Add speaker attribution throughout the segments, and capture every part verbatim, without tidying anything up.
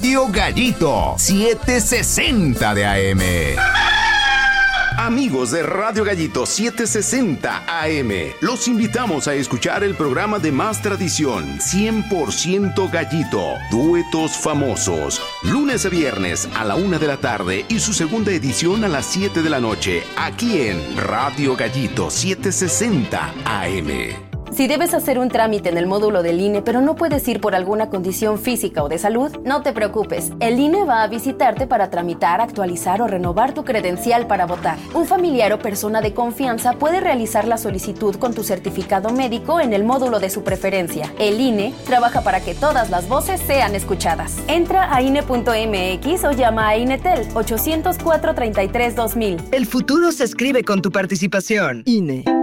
Speaker 1: Radio Gallito setecientos sesenta de A M. Amigos de Radio Gallito setecientos sesenta A M, los invitamos a escuchar el programa de más tradición, cien por ciento Gallito, duetos famosos, lunes a viernes a la una de la tarde y su segunda edición a las siete de la noche, aquí en Radio Gallito setecientos sesenta A M.
Speaker 2: Si debes hacer un trámite en el módulo del I N E, pero no puedes ir por alguna condición física o de salud, no te preocupes. El I N E va a visitarte para tramitar, actualizar o renovar tu credencial para votar. Un familiar o persona de confianza puede realizar la solicitud con tu certificado médico en el módulo de su preferencia. El I N E trabaja para que todas las voces sean escuchadas. Entra a I N E punto M X o llama a INETEL ochocientos cuatro, treinta y tres, dos mil.
Speaker 3: El futuro se escribe con tu participación. I N E.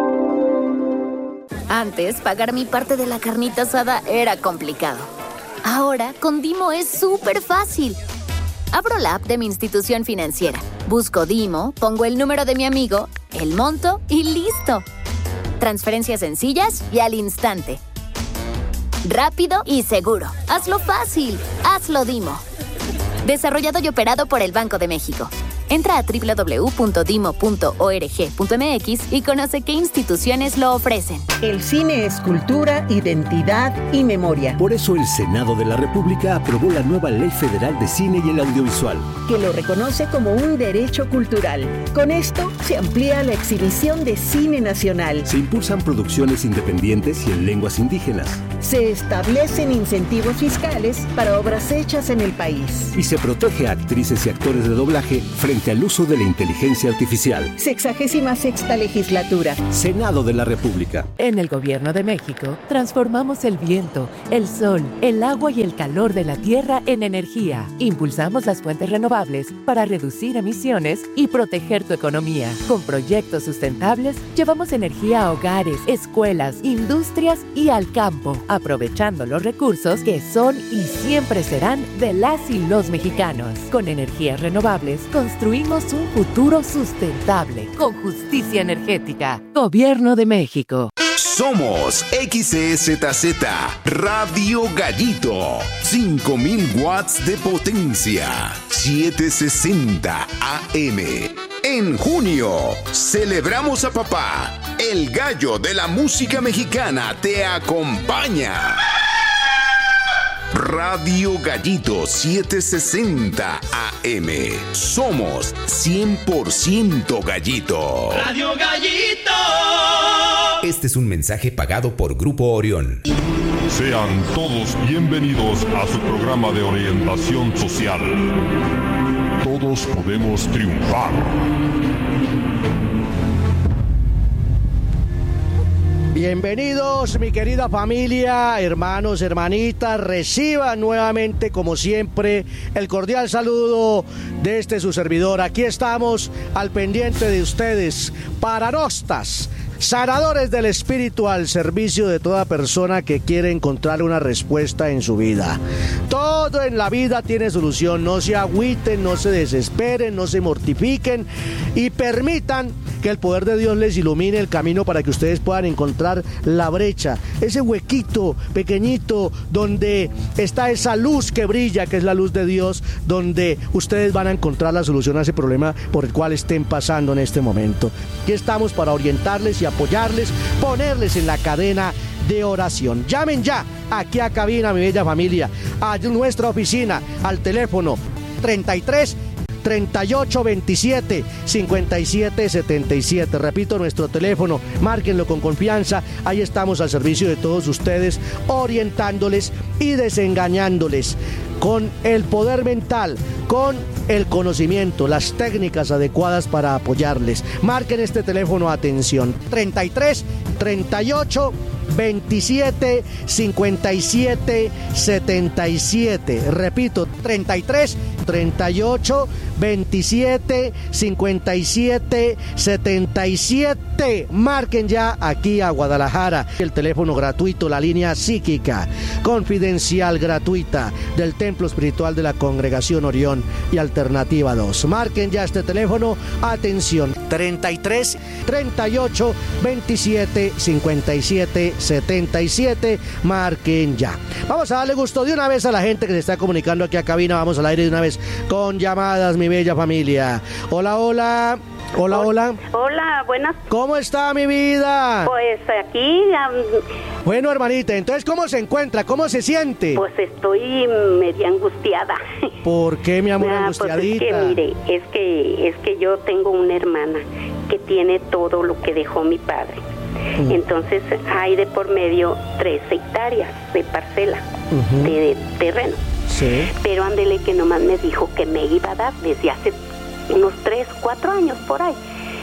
Speaker 4: Antes, pagar mi parte de la carnita asada era complicado. Ahora, con Dimo es súper fácil. Abro la app de mi institución financiera, busco Dimo, pongo el número de mi amigo, el monto y listo. Transferencias sencillas y al instante. Rápido y seguro. Hazlo fácil. Hazlo Dimo. Desarrollado y operado por el Banco de México. Entra a doble u doble u doble u punto dimo punto org punto m x y conoce qué instituciones lo ofrecen.
Speaker 5: El cine es cultura, identidad y memoria.
Speaker 6: Por eso el Senado de la República aprobó la nueva Ley Federal de Cine y el Audiovisual,
Speaker 5: que lo reconoce como un derecho cultural. Con esto se amplía la exhibición de cine nacional.
Speaker 6: Se impulsan producciones independientes y en lenguas indígenas.
Speaker 5: Se establecen incentivos fiscales para obras hechas en el país.
Speaker 6: Y se protege a actrices y actores de doblaje frente al uso de la inteligencia artificial.
Speaker 5: Sexagésima sexta legislatura.
Speaker 6: Senado de la República.
Speaker 7: En el Gobierno de México, transformamos el viento, el sol, el agua y el calor de la tierra en energía. Impulsamos las fuentes renovables para reducir emisiones y proteger tu economía. Con proyectos sustentables, llevamos energía a hogares, escuelas, industrias y al campo, aprovechando los recursos que son y siempre serán de las y los mexicanos. Con energías renovables, construimos un futuro sustentable, con justicia energética. Gobierno de México.
Speaker 1: Somos X E Z Z Radio Gallito, cinco mil watts de potencia, setecientos sesenta A M. En junio, celebramos a papá. El gallo de la música mexicana te acompaña. Radio Gallito setecientos sesenta A M. Somos cien por ciento Gallito.
Speaker 8: Radio Gallito.
Speaker 1: Este es un mensaje pagado por Grupo Orión.
Speaker 9: Sean todos bienvenidos a su programa de orientación social. Todos podemos triunfar.
Speaker 10: Bienvenidos, mi querida familia, hermanos, hermanitas, reciban nuevamente, como siempre, el cordial saludo de este su servidor. Aquí estamos al pendiente de ustedes, paranostas, sanadores del espíritu al servicio de toda persona que quiere encontrar una respuesta en su vida. Todo en la vida tiene solución, no se agüiten, no se desesperen, no se mortifiquen y permitan que el poder de Dios les ilumine el camino para que ustedes puedan encontrar la brecha, ese huequito pequeñito donde está esa luz que brilla, que es la luz de Dios, donde ustedes van a encontrar la solución a ese problema por el cual estén pasando en este momento. Aquí estamos para orientarles y apoyarles, ponerles en la cadena de oración. Llamen ya aquí a cabina, mi bella familia, a nuestra oficina, al teléfono treinta y tres, treinta y ocho, veintisiete, cincuenta y siete, setenta y siete. Repito, nuestro teléfono, márquenlo con confianza. Ahí estamos al servicio de todos ustedes, orientándoles y desengañándoles con el poder mental, con el conocimiento, las técnicas adecuadas para apoyarles. Marquen este teléfono, atención, treinta y tres, treinta y ocho, veintisiete, cincuenta y siete, setenta y siete. Repito, treinta y tres, treinta y ocho, veintisiete, cincuenta y siete, setenta y siete. Marquen ya aquí a Guadalajara. El teléfono gratuito, la línea psíquica confidencial gratuita del Templo Espiritual de la Congregación Orión y Alternativa dos. Marquen ya este teléfono, atención, treinta y tres, treinta y ocho, veintisiete, cincuenta y siete, setenta y siete. Marquen ya. Vamos a darle gusto de una vez a la gente que se está comunicando aquí a cabina. Vamos al aire de una vez con llamadas, mi bella familia. Hola, hola. Hola, hola.
Speaker 8: Hola, buenas.
Speaker 10: ¿Cómo está mi vida?
Speaker 8: Pues aquí... Um,
Speaker 10: bueno, hermanita, entonces, ¿cómo se encuentra? ¿Cómo se siente?
Speaker 8: Pues estoy media angustiada.
Speaker 10: ¿Por qué, mi amor,
Speaker 8: ah,
Speaker 10: angustiadita?
Speaker 8: Pues es que, mire, es que, es que yo tengo una hermana que tiene todo lo que dejó mi padre. Uh-huh. Entonces, hay de por medio tres hectáreas de parcela, uh-huh, de, de terreno.
Speaker 10: Sí.
Speaker 8: Pero ándele que nomás me dijo que me iba a dar desde hace unos tres, cuatro años por ahí.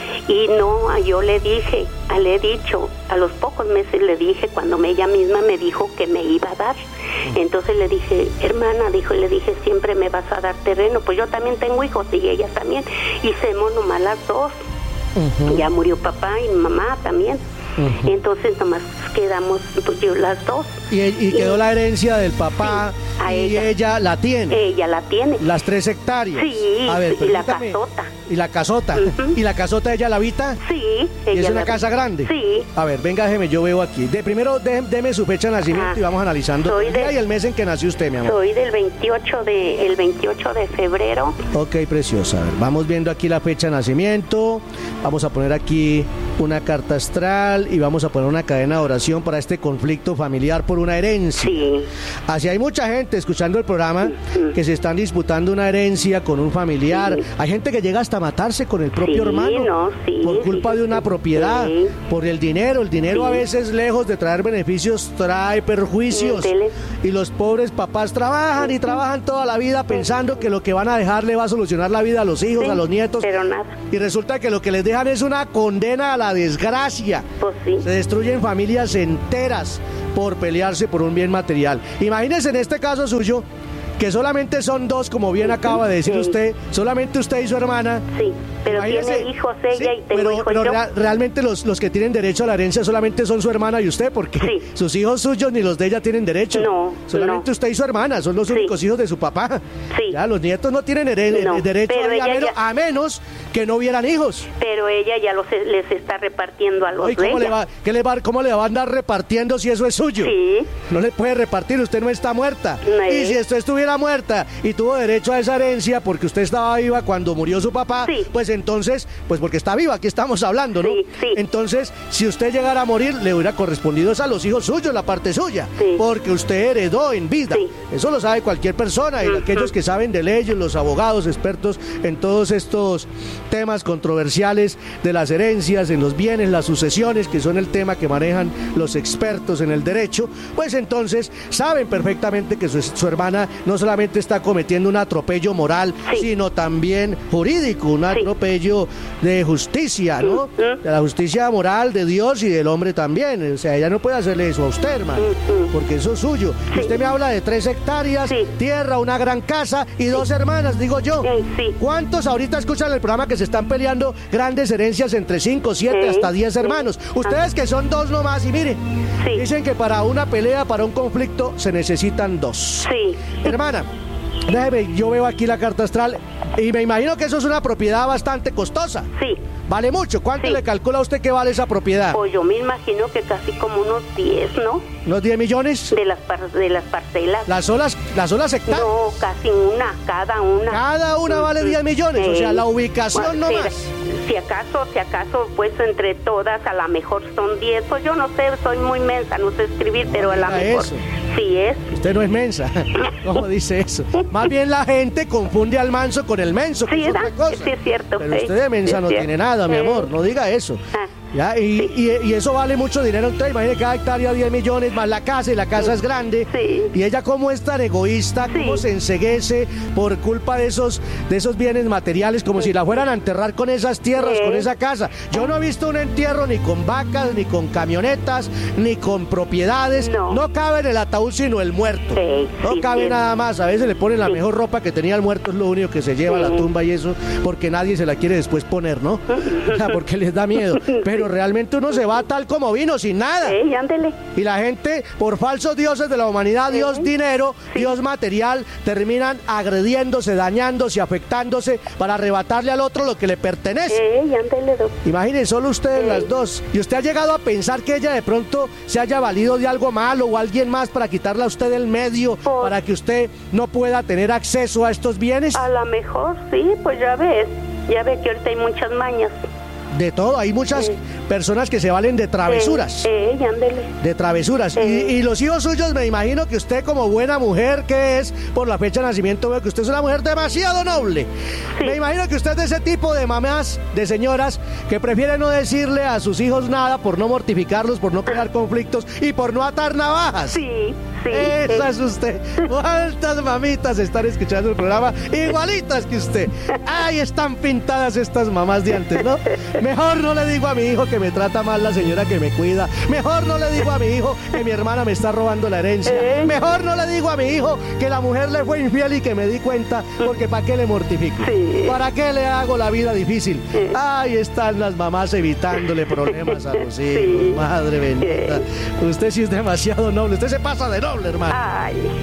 Speaker 8: Y no, yo le dije, le he dicho, a los pocos meses le dije, cuando ella misma me dijo que me iba a dar. Entonces le dije, hermana, dijo, y le dije, siempre me vas a dar terreno. Pues yo también tengo hijos y ella también. Hicimos nomás las dos. Uh-huh. Ya murió papá y mamá también. Uh-huh. Entonces nomás quedamos pues, yo las dos.
Speaker 10: Y, y quedó y, la herencia del papá, sí, y ella. ella la tiene.
Speaker 8: Ella la tiene.
Speaker 10: Las tres hectáreas.
Speaker 8: Sí,
Speaker 10: a ver,
Speaker 8: y la casota.
Speaker 10: ¿Y la casota? Uh-huh. ¿Y la casota ella la habita?
Speaker 8: Sí.
Speaker 10: ¿Y
Speaker 8: ella
Speaker 10: es una
Speaker 8: la...
Speaker 10: casa grande?
Speaker 8: Sí.
Speaker 10: A ver, venga, déjeme, yo veo aquí. De primero, de, deme su fecha de nacimiento, ah, y vamos analizando el día de... y el mes en que nació usted, mi amor.
Speaker 8: Soy del veintiocho de, el veintiocho de febrero.
Speaker 10: Ok, preciosa. A ver, vamos viendo aquí la fecha de nacimiento. Vamos a poner aquí una carta astral y vamos a poner una cadena de oración para este conflicto familiar por una herencia.
Speaker 8: Sí.
Speaker 10: Así hay mucha gente escuchando el programa, uh-huh, que se están disputando una herencia con un familiar. Sí. Hay gente que llega hasta a matarse con el propio
Speaker 8: sí,
Speaker 10: hermano,
Speaker 8: no, sí,
Speaker 10: por culpa
Speaker 8: sí,
Speaker 10: de una
Speaker 8: sí,
Speaker 10: propiedad,
Speaker 8: sí,
Speaker 10: por el dinero. El dinero, sí, a veces, lejos de traer beneficios, trae perjuicios. Sí, y los pobres papás trabajan y trabajan toda la vida pensando que lo que van a dejar le va a solucionar la vida a los hijos, sí, a los nietos.
Speaker 8: Pero nada.
Speaker 10: Y resulta que lo que les dejan es una condena a la desgracia.
Speaker 8: Pues sí.
Speaker 10: Se destruyen familias enteras por pelearse por un bien material. Imagínense en este caso suyo, que solamente son dos, como bien acaba de decir, sí, usted, solamente usted y su hermana.
Speaker 8: Sí, pero imagínese, tiene hijos ella, sí, y tengo
Speaker 10: pero,
Speaker 8: hijos
Speaker 10: pero
Speaker 8: yo.
Speaker 10: Real, realmente los, los que tienen derecho a la herencia solamente son su hermana y usted, porque sí, sus hijos suyos ni los de ella tienen derecho.
Speaker 8: No,
Speaker 10: solamente
Speaker 8: no.
Speaker 10: usted y su hermana son los sí, únicos hijos de su papá.
Speaker 8: Sí.
Speaker 10: Ya, los nietos no tienen hered- no, derecho a, a, menos, a menos que no hubieran hijos.
Speaker 8: Pero ella ya los, les está repartiendo a los
Speaker 10: Oye, ¿cómo
Speaker 8: de
Speaker 10: le va, qué le va, ¿Cómo le va a andar repartiendo si eso es suyo?
Speaker 8: Sí.
Speaker 10: No le puede repartir, usted no está muerta.
Speaker 8: No.
Speaker 10: Y si usted estuviera muerta y tuvo derecho a esa herencia porque usted estaba viva cuando murió su papá,
Speaker 8: sí,
Speaker 10: pues entonces, pues porque está viva, aquí estamos hablando, ¿no?
Speaker 8: Sí, sí.
Speaker 10: Entonces, si usted llegara a morir, le hubiera correspondido a los hijos suyos la parte suya,
Speaker 8: sí,
Speaker 10: porque usted heredó en vida. Sí. Eso lo sabe cualquier persona, y uh-huh, aquellos que saben de leyes, los abogados expertos en todos estos temas controversiales de las herencias, en los bienes, las sucesiones, que son el tema que manejan los expertos en el derecho, pues entonces saben perfectamente que su, su hermana no solamente está cometiendo un atropello moral, sí, sino también jurídico, un atropello sí, de justicia, ¿no? Uh-huh. De la justicia moral de Dios y del hombre también. O sea, ella no puede hacerle eso a usted, hermano, uh-huh, porque eso es suyo. Sí. Usted me habla de tres hectáreas, sí, tierra, una gran casa y sí, dos hermanas, digo yo.
Speaker 8: Sí.
Speaker 10: ¿Cuántos ahorita escuchan el programa que se están peleando grandes herencias entre cinco, siete, sí, hasta diez hermanos? Sí. Ustedes que son dos nomás, y mire, sí, dicen que para una pelea, para un conflicto, se necesitan dos.
Speaker 8: Sí.
Speaker 10: Hermana, déjeme, yo veo aquí la carta astral y me imagino que eso es una propiedad bastante costosa.
Speaker 8: Sí.
Speaker 10: ¿Vale mucho? ¿Cuánto
Speaker 8: sí,
Speaker 10: le calcula a usted que vale esa propiedad?
Speaker 8: Pues yo me imagino que casi como unos diez, ¿no?
Speaker 10: ¿Unos diez millones?
Speaker 8: De las, par- de las parcelas.
Speaker 10: ¿Las solas, las solas hectáreas?
Speaker 8: No, casi una, cada una.
Speaker 10: ¿Cada una uh-huh, vale diez millones? Sí. O sea, la ubicación
Speaker 8: bueno,
Speaker 10: no más.
Speaker 8: Si acaso, si acaso, pues entre todas a lo mejor son diez. Pues yo no sé, soy muy mensa, no sé escribir, no, pero a lo mejor
Speaker 10: eso.
Speaker 8: Sí es.
Speaker 10: Usted no es mensa. ¿Cómo dice eso? Más bien la gente confunde al manso con el menso, que
Speaker 8: sí,
Speaker 10: es otra cosa.
Speaker 8: Sí, es cierto.
Speaker 10: Pero usted de mensa
Speaker 8: sí,
Speaker 10: no
Speaker 8: sí,
Speaker 10: tiene nada, mi amor, no diga eso.
Speaker 8: Ah.
Speaker 10: ¿Ya? Y, sí, y, y eso vale mucho dinero. Entonces, imagínate, cada hectárea diez millones, más la casa, y la casa sí, es grande.
Speaker 8: Sí.
Speaker 10: Y ella, como es tan egoísta,
Speaker 8: sí,
Speaker 10: cómo se enceguece por culpa de esos, de esos bienes materiales, como sí, si la fueran a enterrar con esas tierras, sí, con esa casa. Yo no he visto un entierro ni con vacas, ni con camionetas, ni con propiedades. No, no cabe en el ataúd sino el muerto.
Speaker 8: Sí,
Speaker 10: no
Speaker 8: sí,
Speaker 10: cabe
Speaker 8: sí,
Speaker 10: nada más. A veces le ponen la sí, mejor ropa que tenía el muerto, es lo único que se lleva sí, a la tumba y eso, porque nadie se la quiere después poner, ¿no? O sea, porque les da miedo. Pero pero
Speaker 8: sí.
Speaker 10: realmente uno se va tal como vino, sin nada.
Speaker 8: Sí, ándele.
Speaker 10: Y la gente, por falsos dioses de la humanidad, Dios
Speaker 8: Sí.
Speaker 10: dinero,
Speaker 8: Sí.
Speaker 10: Dios material, terminan agrediéndose, dañándose, afectándose para arrebatarle al otro lo que le pertenece.
Speaker 8: Sí, ándele, doctor.
Speaker 10: Imaginen, solo ustedes
Speaker 8: Sí.
Speaker 10: las dos. ¿Y usted ha llegado a pensar que ella de pronto se haya valido de algo malo o alguien más para quitarle a usted el medio,
Speaker 8: Pues-
Speaker 10: para que usted no pueda tener acceso a estos bienes?
Speaker 8: A lo mejor, sí, pues ya ves. Ya ves que ahorita hay muchas mañas.
Speaker 10: De todo, hay muchas
Speaker 8: Sí.
Speaker 10: personas que se valen de travesuras.
Speaker 8: Sí, sí, ándele.
Speaker 10: De travesuras.
Speaker 8: Sí.
Speaker 10: Y, y los hijos suyos, me imagino que usted, como buena mujer que es, por la fecha de nacimiento, veo que usted es una mujer demasiado noble.
Speaker 8: Sí.
Speaker 10: Me imagino que usted es de ese tipo de mamás, de señoras, que prefieren no decirle a sus hijos nada por no mortificarlos, por no crear conflictos y por no atar navajas.
Speaker 8: Sí, sí.
Speaker 10: Esa
Speaker 8: sí.
Speaker 10: es usted. ¿Cuántas mamitas están escuchando el programa? Igualitas que usted. Ay, están pintadas estas mamás de antes, ¿no? Mejor no le digo a mi hijo que me trata mal la señora que me cuida. Mejor no le digo a mi hijo que mi hermana me está robando la herencia.
Speaker 8: ¿Eh?
Speaker 10: Mejor no le digo a mi hijo que la mujer le fue infiel y que me di cuenta, porque ¿para qué le mortifico?
Speaker 8: Sí.
Speaker 10: ¿Para qué le hago la vida difícil?
Speaker 8: Sí.
Speaker 10: Ay, están las mamás evitándole problemas a los hijos.
Speaker 8: Sí.
Speaker 10: Madre bendita. Usted sí es demasiado noble. Usted se pasa de noble, hermano.
Speaker 8: Ay.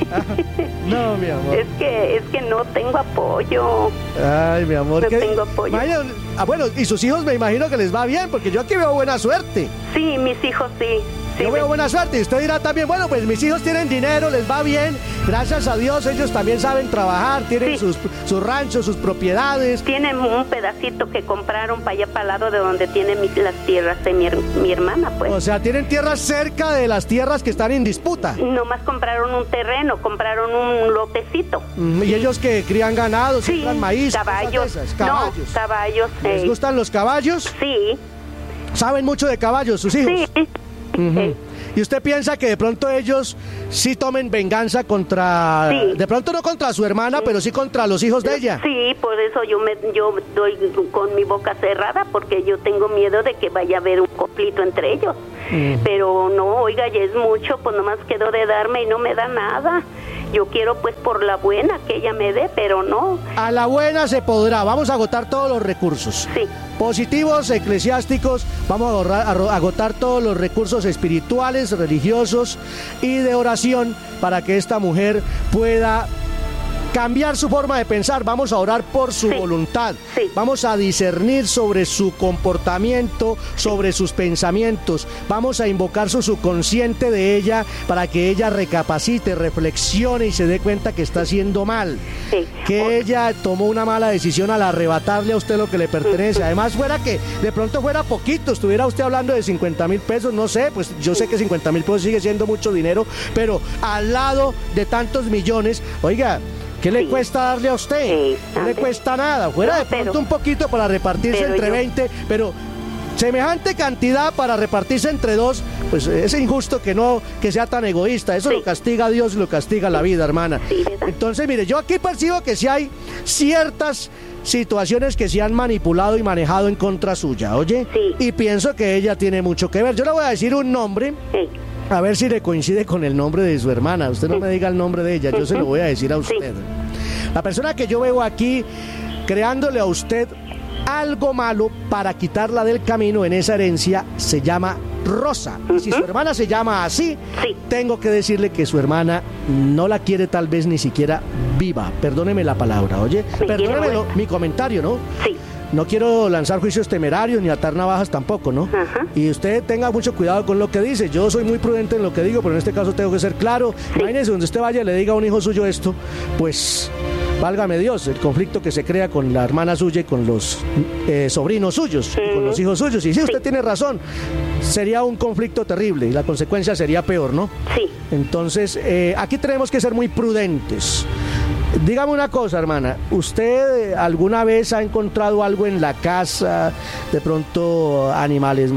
Speaker 10: No, mi amor.
Speaker 8: Es que, es que no tengo apoyo.
Speaker 10: Ay, mi amor.
Speaker 8: No
Speaker 10: ¿qué-
Speaker 8: tengo apoyo.
Speaker 10: Imagina- ah, bueno, y sus hijos me imagino que les va bien, porque yo aquí veo buena suerte.
Speaker 8: Sí, mis hijos sí. Sí,
Speaker 10: Yo veo
Speaker 8: me-
Speaker 10: buena suerte y usted dirá también, bueno, pues mis hijos tienen dinero, les va bien, gracias a Dios, ellos también saben trabajar, tienen
Speaker 8: Sí.
Speaker 10: sus, sus ranchos, sus propiedades.
Speaker 8: Tienen un pedacito que compraron para allá para el lado de donde tienen mi- las tierras de mi, her- mi hermana, pues.
Speaker 10: O sea, tienen tierras cerca de las tierras que están en disputa.
Speaker 8: Nomás compraron un terreno, compraron un lotecito.
Speaker 10: Mm, Y ellos que crían ganado,
Speaker 8: Sí,
Speaker 10: siembran maíz, cosas de
Speaker 8: caballos.
Speaker 10: esas, caballos.
Speaker 8: No, caballos.
Speaker 10: ¿Les
Speaker 8: eh,
Speaker 10: gustan los caballos?
Speaker 8: Sí,
Speaker 10: ¿Saben mucho de caballos sus hijos?
Speaker 8: sí.
Speaker 10: Ujú.
Speaker 8: Eh,
Speaker 10: ¿Y usted piensa que de pronto ellos sí tomen venganza contra,
Speaker 8: Sí.
Speaker 10: de pronto no contra su hermana, pero sí contra los hijos de ella?
Speaker 8: Sí, por eso yo me yo doy con mi boca cerrada, porque yo tengo miedo de que vaya a haber un conflicto entre ellos.
Speaker 10: Ujú.
Speaker 8: Pero no, oiga, ya es mucho, pues nomás quedó de darme y no me da nada. Yo quiero pues por la buena que ella me dé, pero no.
Speaker 10: A la buena se podrá, vamos a agotar todos los recursos.
Speaker 8: Sí.
Speaker 10: Positivos, eclesiásticos, vamos a ahorrar- a ro- agotar todos los recursos espirituales, religiosos y de oración para que esta mujer pueda cambiar su forma de pensar. Vamos a orar por su
Speaker 8: Sí.
Speaker 10: voluntad.
Speaker 8: Sí.
Speaker 10: Vamos a discernir sobre su comportamiento, sobre sus pensamientos. Vamos a invocar su subconsciente de ella para que ella recapacite, reflexione y se dé cuenta que está haciendo mal.
Speaker 8: Sí.
Speaker 10: Que ella tomó una mala decisión al arrebatarle a usted lo que le pertenece. Además, fuera que de pronto fuera poquito, estuviera usted hablando de cincuenta mil pesos, no sé, pues yo sé que cincuenta mil pesos sigue siendo mucho dinero, pero al lado de tantos millones, oiga, ¿qué le
Speaker 8: Sí.
Speaker 10: cuesta darle a usted?
Speaker 8: Sí,
Speaker 10: No le
Speaker 8: ande.
Speaker 10: cuesta nada, fuera
Speaker 8: No,
Speaker 10: de pronto
Speaker 8: pero-
Speaker 10: un poquito para repartirse
Speaker 8: pero
Speaker 10: entre
Speaker 8: yo-
Speaker 10: veinte, pero semejante cantidad para repartirse entre dos, pues es injusto que no, que sea tan egoísta. Eso
Speaker 8: Sí.
Speaker 10: lo castiga Dios y lo castiga la vida, hermana.
Speaker 8: Sí, ¿verdad?
Speaker 10: Entonces, mire, yo aquí percibo que sí hay ciertas situaciones que se han manipulado y manejado en contra suya, ¿oye?
Speaker 8: Sí.
Speaker 10: Y pienso que ella tiene mucho que ver. Yo le voy a decir un nombre,
Speaker 8: Sí.
Speaker 10: a ver si le coincide con el nombre de su hermana. Usted no me diga el nombre de ella, yo se lo voy a decir a
Speaker 8: Sí.
Speaker 10: usted. La persona que yo veo aquí creándole a usted algo malo para quitarla del camino en esa herencia se llama Rosa. Y si su hermana se llama así,
Speaker 8: Sí.
Speaker 10: tengo que decirle que su hermana no la quiere tal vez ni siquiera viva. Perdóneme la palabra, oye.
Speaker 8: Me quiere
Speaker 10: Perdóneme lo-
Speaker 8: muerta.
Speaker 10: mi comentario, ¿no?
Speaker 8: Sí.
Speaker 10: No quiero lanzar juicios temerarios ni atar navajas tampoco, ¿no?
Speaker 8: Ajá.
Speaker 10: Y usted tenga mucho cuidado con lo que dice. Yo soy muy prudente en lo que digo, pero en este caso tengo que ser claro. Imagínese donde usted vaya y le diga a un hijo suyo esto, pues válgame Dios, el conflicto que se crea con la hermana suya y con los eh, sobrinos suyos, y con los hijos suyos. Y sí, usted
Speaker 8: Sí.
Speaker 10: tiene razón, sería un conflicto terrible y la consecuencia sería peor, ¿no?
Speaker 8: Sí.
Speaker 10: Entonces, eh, aquí tenemos que ser muy prudentes. Dígame una cosa, hermana, ¿usted alguna vez ha encontrado algo en la casa? De pronto animales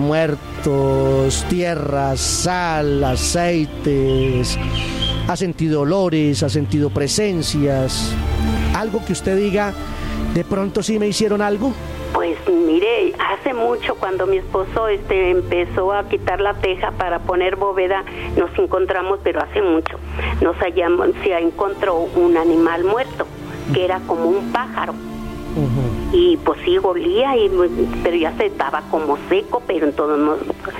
Speaker 10: muertos, tierra, sal, aceites, ha sentido olores, ha sentido presencias, algo que usted diga, de pronto sí me hicieron algo.
Speaker 8: Pues mire, hace mucho cuando mi esposo este empezó a quitar la teja para poner bóveda, nos encontramos, pero hace mucho, nos hallamos, se encontró un animal muerto, que era como un pájaro.
Speaker 10: Ujú.
Speaker 8: y pues sí olía, y, pero ya se estaba como seco, pero entonces no,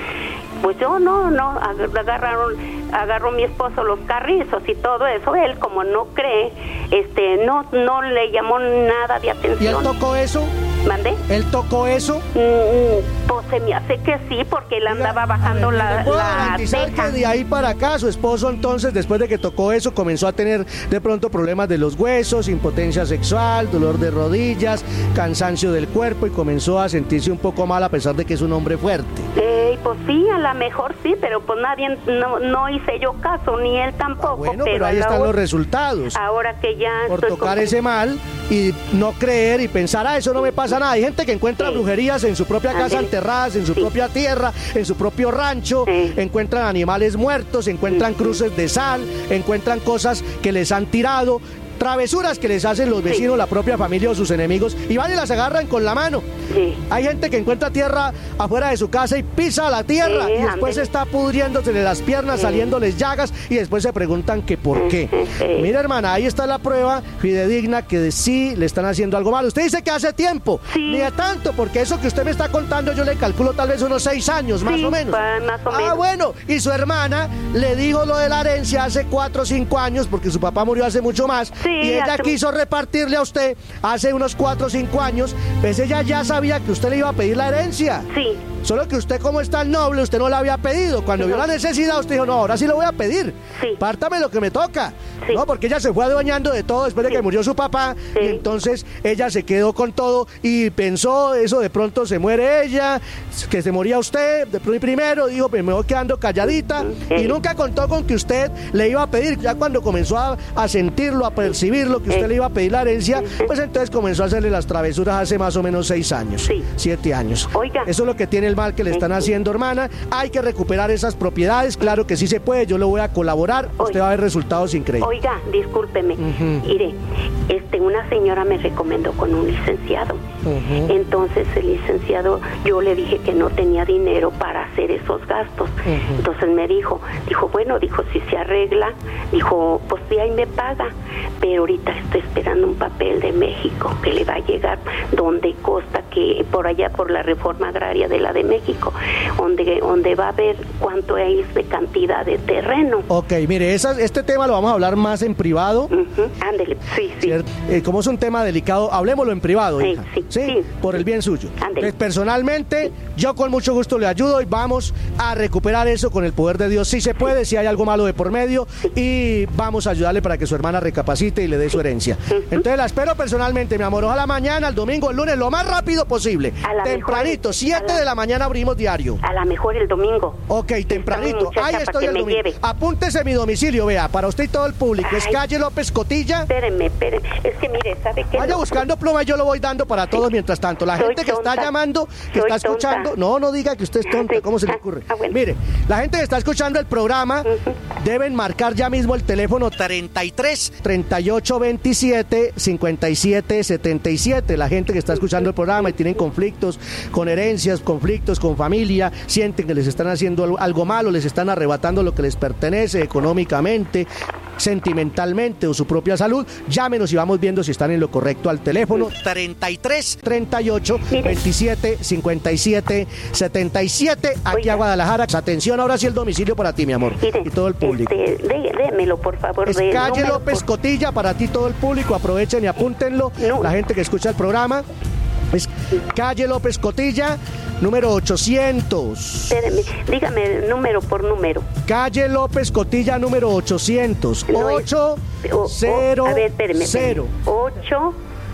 Speaker 8: pues yo no, no, agarraron, agarró mi esposo los carrizos y todo eso, él como no cree, este, no, no le llamó nada de atención.
Speaker 10: ¿Y él tocó eso?
Speaker 8: ¿Mandé?
Speaker 10: ¿Él tocó eso?
Speaker 8: Mm, pues se me hace que sí, porque él andaba bajando
Speaker 10: ver,
Speaker 8: la,
Speaker 10: puedo
Speaker 8: la
Speaker 10: garantizar
Speaker 8: teja.
Speaker 10: que de ahí para acá su esposo entonces, después de que tocó eso, comenzó a tener de pronto problemas de los huesos, impotencia sexual, dolor de rodillas, cansancio del cuerpo, y comenzó a sentirse un poco mal a pesar de que es un hombre fuerte.
Speaker 8: Eh, pues sí, a lo mejor sí, pero pues nadie, no, no hice yo caso, ni él tampoco.
Speaker 10: Ah, bueno,
Speaker 8: pero,
Speaker 10: pero ahí están los resultados.
Speaker 8: Ahora que ya
Speaker 10: por
Speaker 8: estoy
Speaker 10: tocar
Speaker 8: con...
Speaker 10: ese mal y no creer y pensar, ah, eso no me pasa nada. Hay gente que encuentra sí. brujerías en su propia casa, Andele. enterradas en su sí. propia tierra, en su propio rancho, sí. encuentran animales muertos, encuentran sí. cruces de sal, encuentran cosas que les han tirado, travesuras que les hacen los vecinos, sí. la propia familia o sus enemigos, y van y las agarran con la mano. Sí. Hay gente que encuentra tierra afuera de su casa y pisa la tierra, sí, y después se está pudriéndose de las piernas, sí. saliéndoles llagas, y después se preguntan que por qué. Sí. Mira, hermana, ahí está la prueba fidedigna que de sí le están haciendo algo malo. Usted dice que hace tiempo, sí. ni de tanto, porque eso que usted me está contando yo le calculo tal vez unos seis años, más
Speaker 8: sí,
Speaker 10: o menos.
Speaker 8: Más o menos.
Speaker 10: Ah, bueno, y su hermana le dijo lo de la herencia hace cuatro o cinco años, porque su papá murió hace mucho más, sí, y ella hace... quiso repartirle a usted hace unos cuatro o cinco años, pues ella ya sabía que usted le iba a pedir la herencia.
Speaker 8: Sí.
Speaker 10: Solo que usted, como es tan noble, usted no la había pedido. Cuando sí, vio no. la necesidad, usted dijo, no, ahora sí lo voy a pedir. Sí. Pártame lo que me toca. Sí. No, porque ella se fue adueñando de todo después de sí. que murió su papá. Sí. Y entonces ella se quedó con todo y pensó, eso de pronto se muere ella, que se moría usted, de primero, dijo, pues me voy quedando calladita. Sí. Y nunca contó con que usted le iba a pedir. Ya cuando comenzó a, a sentirlo, a percibirlo, que usted sí. le iba a pedir la herencia, sí. pues entonces comenzó a hacerle las travesuras hace más o menos seis años. Sí. Siete años.
Speaker 8: Oiga.
Speaker 10: Eso es lo que tiene el mal que le están haciendo, hermana. Hay que recuperar esas propiedades, claro que sí se puede, yo le voy a colaborar, Oiga. usted va a ver resultados increíbles.
Speaker 8: Oiga, discúlpeme, uh-huh. mire, este, una señora me recomendó con un licenciado, uh-huh. entonces el licenciado, yo le dije que no tenía dinero para hacer esos gastos, uh-huh. entonces me dijo, dijo, bueno, dijo, si se arregla, dijo, pues sí, ahí me paga, pero ahorita estoy esperando un papel de México que le va a llegar, donde consta que por allá, por la reforma agraria de la de México, donde, donde va a ver cuánto es de cantidad de terreno.
Speaker 10: Ok, mire, esa, este tema lo vamos a hablar más en privado.
Speaker 8: Uh-huh. Ándele, sí, sí.
Speaker 10: Eh, como es un tema delicado, hablemoslo en privado, hija. Sí, sí, sí, por el bien suyo. Pues, personalmente, sí. yo con mucho gusto le ayudo y vamos a recuperar eso con el poder de Dios. Si se puede, sí. si hay algo malo de por medio, sí. y vamos a ayudarle para que su hermana recapacite y le dé sí. su herencia. Uh-huh. Entonces la espero personalmente, mi amor. Ojalá mañana, el domingo, el lunes, lo más rápido posible. Tempranito, siete de la mañana abrimos diario.
Speaker 8: A la mejor el domingo.
Speaker 10: Ok, tempranito. Ahí estoy el domingo. Apúntese mi domicilio, vea, para usted y todo el público. Ay. Es calle López Cotilla.
Speaker 8: Espérenme, espérenme. Es que mire, ¿sabe qué?
Speaker 10: Vaya no? buscando pluma y yo lo voy dando para todos sí. mientras tanto. La
Speaker 8: Soy
Speaker 10: gente que
Speaker 8: tonta.
Speaker 10: está llamando, que
Speaker 8: Soy
Speaker 10: está escuchando,
Speaker 8: tonta.
Speaker 10: no, no diga que usted es tonta, sí. ¿cómo se le ocurre? Ah, bueno. Mire, la gente que está escuchando el programa uh-huh. deben marcar ya mismo el teléfono treinta y tres, treinta y ocho, veintisiete, cincuenta y siete, setenta y siete. La gente que está escuchando el programa y tienen conflictos con herencias, conflictos con familia, sienten que les están haciendo algo malo, les están arrebatando lo que les pertenece económicamente, sentimentalmente o su propia salud, llámenos y vamos viendo si están en lo correcto al teléfono treinta y tres, treinta y ocho, veintisiete, cincuenta y siete, setenta y siete, aquí Oiga. a Guadalajara. Atención, ahora sí el domicilio para ti, mi amor,
Speaker 8: Mire,
Speaker 10: y todo el público.
Speaker 8: Este, dé, démelo, por favor.
Speaker 10: Es
Speaker 8: de
Speaker 10: calle
Speaker 8: número,
Speaker 10: López por... Cotilla, para ti todo el público, aprovechen y apúntenlo, no. la gente que escucha el programa. Es calle López Cotilla, número ochocientos.
Speaker 8: Espéreme, dígame el número por número.
Speaker 10: Calle López Cotilla, número ochocientos.
Speaker 8: No,
Speaker 10: ocho, cero,
Speaker 8: a ver, espéreme.
Speaker 10: cero.
Speaker 8: ocho,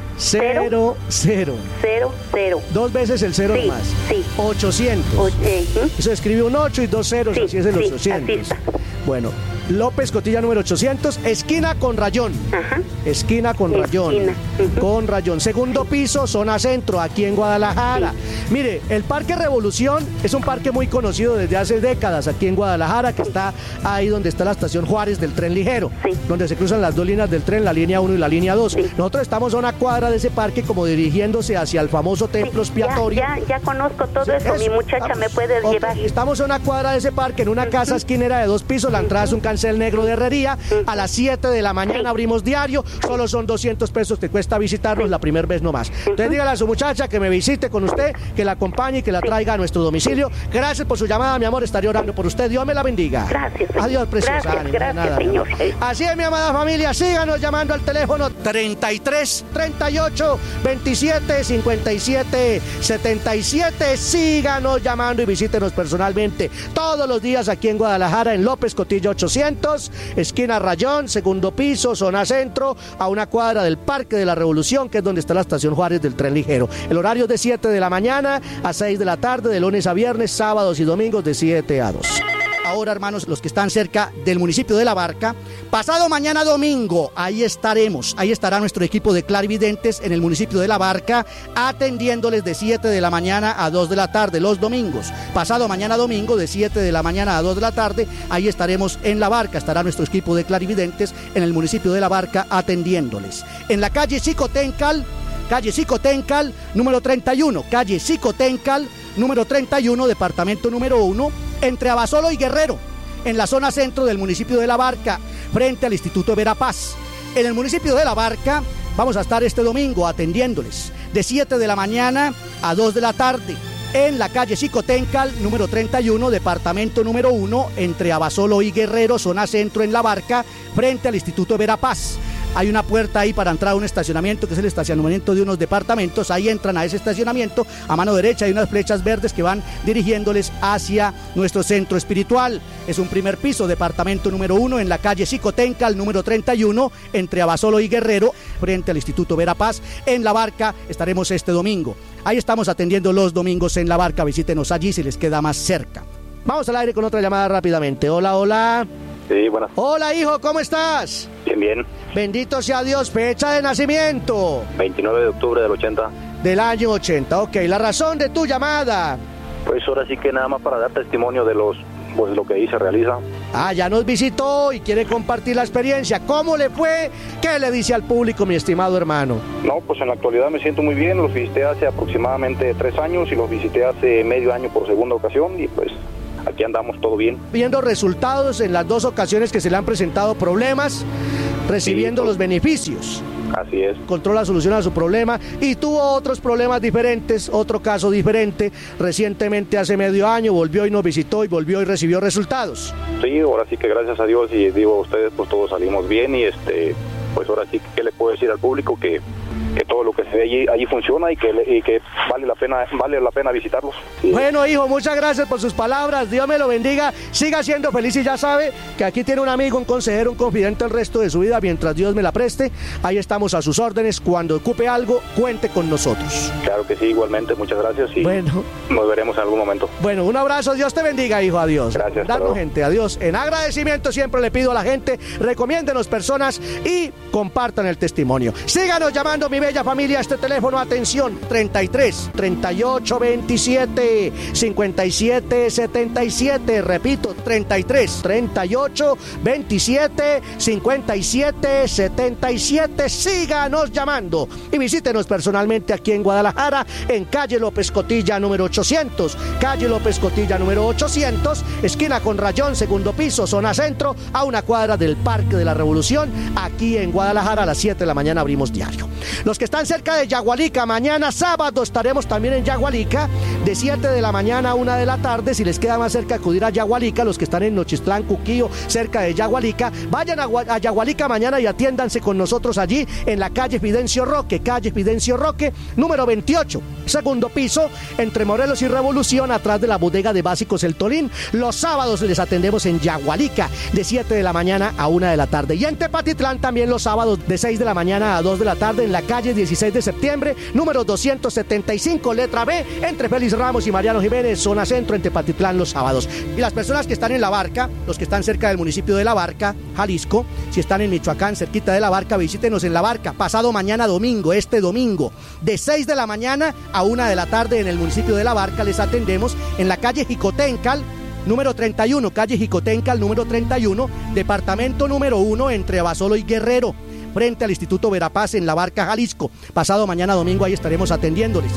Speaker 10: cero, cero.
Speaker 8: Cero, cero.
Speaker 10: Dos veces el cero
Speaker 8: sí,
Speaker 10: más.
Speaker 8: Sí.
Speaker 10: ochocientos.
Speaker 8: O, eh, ¿eh?
Speaker 10: Eso escribe un ocho y dos ceros,
Speaker 8: sí,
Speaker 10: así es el
Speaker 8: sí,
Speaker 10: ochocientos.
Speaker 8: Así está.
Speaker 10: Bueno, López Cotilla número ochocientos, esquina con Rayón.
Speaker 8: Ajá.
Speaker 10: Esquina con Rayón.
Speaker 8: Esquina. Uh-huh.
Speaker 10: Con Rayón. Segundo piso, zona centro, aquí en Guadalajara. Sí. Mire, el Parque Revolución es un parque muy conocido desde hace décadas aquí en Guadalajara, que sí. está ahí donde está la estación Juárez del tren ligero, sí. donde se cruzan las dos líneas del tren, la línea uno y la línea dos. Sí. Nosotros estamos a una cuadra de ese parque como dirigiéndose hacia el famoso templo
Speaker 8: sí,
Speaker 10: expiatorio.
Speaker 8: Ya, ya, ya conozco todo sí, eso. eso, mi muchacha
Speaker 10: estamos,
Speaker 8: me puede
Speaker 10: okay.
Speaker 8: llevar.
Speaker 10: Estamos a una cuadra de ese parque, en una casa esquinera de dos pisos, la entrada es un Ansel Negro de Herrería. A las siete de la mañana abrimos diario. Solo son doscientos pesos que cuesta visitarnos la primera vez nomás. Entonces dígale a su muchacha que me visite con usted, que la acompañe y que la traiga a nuestro domicilio. Gracias por su llamada, mi amor. Estaré orando por usted. Dios me la bendiga.
Speaker 8: Gracias.
Speaker 10: Adiós, preciosa.
Speaker 8: Gracias,
Speaker 10: Ani,
Speaker 8: gracias,
Speaker 10: nada,
Speaker 8: señor.
Speaker 10: Así es, mi amada familia. Síganos llamando al teléfono treinta y tres, treinta y ocho, veintisiete, cincuenta y siete, setenta y siete. Síganos llamando y visítenos personalmente todos los días aquí en Guadalajara, en López Cotilla ochocientos, esquina Rayón, segundo piso, zona centro, a una cuadra del Parque de la Revolución, que es donde está la estación Juárez del tren ligero. El horario es de siete de la mañana a seis de la tarde, de lunes a viernes, sábados y domingos de siete a dos. Ahora, hermanos, los que están cerca del municipio de La Barca, pasado mañana domingo, ahí estaremos, ahí estará nuestro equipo de clarividentes en el municipio de La Barca, atendiéndoles de siete de la mañana a dos de la tarde, los domingos. Pasado mañana domingo, de siete de la mañana a dos de la tarde, ahí estaremos en La Barca, estará nuestro equipo de clarividentes en el municipio de La Barca atendiéndoles. En la calle Xicotencal, calle Xicotencal, número treinta y uno, calle Xicotencal, número treinta y uno, departamento número uno, entre Abasolo y Guerrero, en la zona centro del municipio de La Barca, frente al Instituto Verapaz. En el municipio de La Barca vamos a estar este domingo atendiéndoles de siete de la mañana a dos de la tarde, en la calle Xicotencal, número treinta y uno, departamento número uno, entre Abasolo y Guerrero, zona centro en La Barca, frente al Instituto Verapaz. Hay una puerta ahí para entrar a un estacionamiento, que es el estacionamiento de unos departamentos. Ahí entran a ese estacionamiento. A mano derecha hay unas flechas verdes que van dirigiéndoles hacia nuestro centro espiritual. Es un primer piso, departamento número uno, en la calle Xicotencal, número treinta y uno, entre Abasolo y Guerrero, frente al Instituto Verapaz. En La Barca estaremos este domingo. Ahí estamos atendiendo los domingos en La Barca. Visítenos allí si les queda más cerca. Vamos al aire con otra llamada rápidamente. Hola, hola.
Speaker 11: Sí, buenas.
Speaker 10: Hola, hijo, ¿cómo estás?
Speaker 11: Bien, bien.
Speaker 10: Bendito sea Dios. Fecha de nacimiento.
Speaker 11: veintinueve de octubre del ochenta.
Speaker 10: Del año ochenta, ok. La razón de tu llamada.
Speaker 11: Pues ahora sí que nada más para dar testimonio de los, pues lo que ahí se realiza.
Speaker 10: Ah, ya nos visitó y quiere compartir la experiencia. ¿Cómo le fue? ¿Qué le dice al público, mi estimado hermano?
Speaker 11: No, pues en la actualidad me siento muy bien. Los visité hace aproximadamente tres años y los visité hace medio año por segunda ocasión y pues aquí andamos todo bien. Viendo
Speaker 10: resultados en las dos ocasiones que se le han presentado problemas, recibiendo sí, los beneficios.
Speaker 11: Así es.
Speaker 10: Encontró la solución a su problema y tuvo otros problemas diferentes, otro caso diferente. Recientemente, hace medio año, volvió y nos visitó y volvió y recibió resultados.
Speaker 11: Sí, ahora sí que gracias a Dios y digo a ustedes, pues todos salimos bien y este, pues ahora sí que ¿qué le puedo decir al público? Que que todo lo que se ve allí, allí funciona y que, y que vale la pena vale la pena visitarlos. Sí.
Speaker 10: Bueno, hijo, muchas gracias por sus palabras, Dios me lo bendiga, siga siendo feliz y ya sabe que aquí tiene un amigo, un consejero, un confidente el resto de su vida mientras Dios me la preste. Ahí estamos a sus órdenes, cuando ocupe algo, cuente con nosotros.
Speaker 11: Claro que sí, igualmente, muchas gracias y
Speaker 10: bueno,
Speaker 11: nos veremos en algún momento.
Speaker 10: Bueno, un abrazo, Dios te bendiga, hijo, adiós.
Speaker 11: Gracias.
Speaker 10: Dando gente, adiós. En agradecimiento siempre le pido a la gente, recomiéndenos personas y compartan el testimonio. Síganos llamando, mi bella familia, este teléfono, atención, treinta y tres, treinta y ocho, veintisiete, cincuenta y siete, setenta y siete, repito, treinta y tres, treinta y ocho, veintisiete, cincuenta y siete, setenta y siete, síganos llamando y visítenos personalmente aquí en Guadalajara, en calle López Cotilla número ochocientos, calle López Cotilla número ochocientos, esquina con Rayón, segundo piso, zona centro, a una cuadra del Parque de la Revolución, aquí en Guadalajara. A las siete de la mañana abrimos diario. Los que están cerca de Yagualica, mañana sábado estaremos también en Yagualica, de siete de la mañana a una de la tarde. Si les queda más cerca acudir a Yagualica, los que están en Nochistlán, Cuquío, cerca de Yagualica, vayan a, a Yagualica mañana y atiéndanse con nosotros allí en la calle Fidencio Roque, calle Fidencio Roque, número veintiocho, segundo piso, entre Morelos y Revolución, atrás de la bodega de Básicos El Tolín. Los sábados les atendemos en Yagualica, de siete de la mañana a una de la tarde. Y en Tepatitlán también los sábados, de seis de la mañana a dos de la tarde, en la calle dieciséis de septiembre, número doscientos setenta y cinco, letra B, entre Félix Ramos y Mariano Jiménez, zona centro, en Tepatitlán, los sábados. Y las personas que están en La Barca, los que están cerca del municipio de La Barca, Jalisco, si están en Michoacán, cerquita de La Barca, visítenos en La Barca, pasado mañana domingo, este domingo, de seis de la mañana a una de la tarde, en el municipio de La Barca, les atendemos en la calle Xicotencal, número treinta y uno, calle Xicotencal, número treinta y uno, departamento número uno, entre Abasolo y Guerrero, frente al Instituto Verapaz, en La Barca, Jalisco. Pasado mañana domingo ahí estaremos atendiéndoles.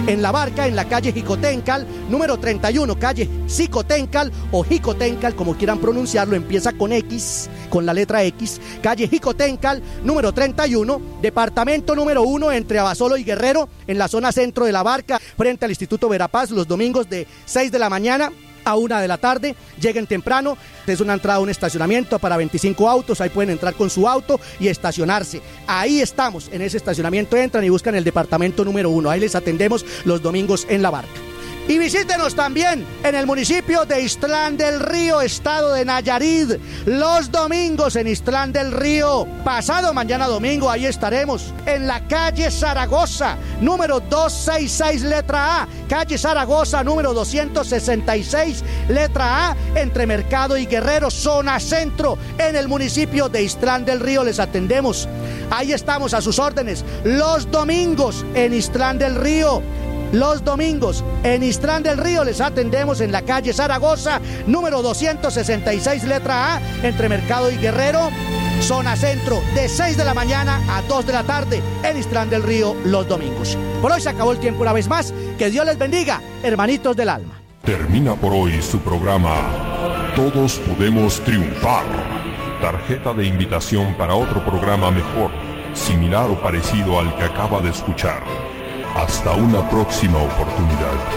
Speaker 10: En La Barca, en la calle Jicotencal, número treinta y uno, calle Xicotencal o Jicotencal, como quieran pronunciarlo, empieza con X, con la letra X, calle Jicotencal, número treinta y uno, departamento número uno, entre Abasolo y Guerrero, en la zona centro de La Barca, frente al Instituto Verapaz, los domingos de seis de la mañana a una de la tarde. Lleguen temprano, es una entrada a un estacionamiento para veinticinco autos, ahí pueden entrar con su auto y estacionarse. Ahí estamos, en ese estacionamiento entran y buscan el departamento número uno, ahí les atendemos los domingos en La Barca. Y visítenos también en el municipio de Ixtlán del Río, estado de Nayarit, los domingos en Ixtlán del Río. Pasado mañana domingo, ahí estaremos en la calle Zaragoza, número doscientos sesenta y seis, letra A. Calle Zaragoza, número doscientos sesenta y seis, letra A, entre Mercado y Guerrero, zona centro, en el municipio de Ixtlán del Río. Les atendemos. Ahí estamos a sus órdenes los domingos en Ixtlán del Río. Los domingos en Ixtlán del Río les atendemos en la calle Zaragoza, número doscientos sesenta y seis, letra A, entre Mercado y Guerrero, zona centro, de seis de la mañana a dos de la tarde en Ixtlán del Río los domingos. Por hoy se acabó el tiempo una vez más. Que Dios les bendiga, hermanitos del alma.
Speaker 9: Termina por hoy su programa Todos Podemos Triunfar. Tarjeta de invitación para otro programa mejor, similar o parecido al que acaba de escuchar. Hasta una próxima oportunidad.